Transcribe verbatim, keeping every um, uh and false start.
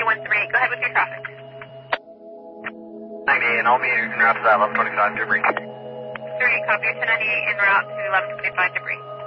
one three eight. Go ahead with your traffic. ninety-eight, and all meters en route to that eleven twenty-five debris. three, copy. ten ninety-eight en route to eleven twenty-five debris.